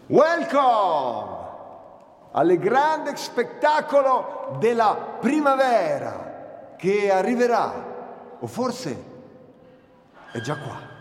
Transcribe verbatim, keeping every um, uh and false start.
Welcome al grande spettacolo della primavera che arriverà, o forse è già qua.